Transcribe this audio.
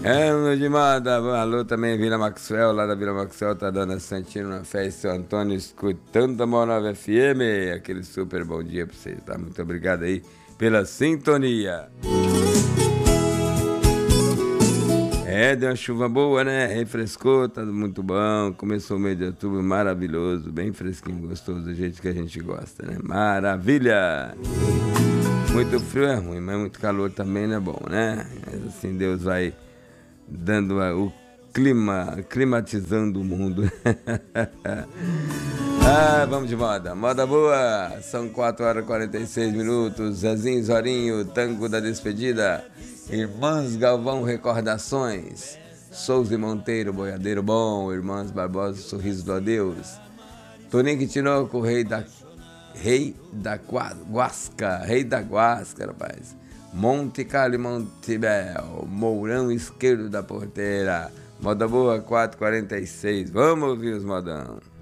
Ano de moda, alô também Vila Maxwell, lá da Vila Maxwell, tá dando a Santina na festa, seu Antônio escutando a Monova FM, aquele super bom dia pra vocês, tá? Muito obrigado aí pela sintonia. Deu uma chuva boa, né? Refrescou, tá muito bom, começou o mês de outubro maravilhoso, bem fresquinho, gostoso, do jeito que a gente gosta, né? Maravilha! Muito frio é ruim, mas muito calor também não é bom, né? Assim Deus vai dando o clima, climatizando o mundo. Vamos de moda. Moda boa. São 4h46. Zezinho, Zorinho, Tango da Despedida. Irmãs Galvão, Recordações. Souza e Monteiro, Boiadeiro Bom. Irmãs Barbosa, Sorriso do Adeus. Toninho Tinoco, Rei da Guasca, rapaz. Monte Cali, Montebel, Mourão Esquerdo da Porteira. Moda boa, 4h46. Vamos ouvir os modão.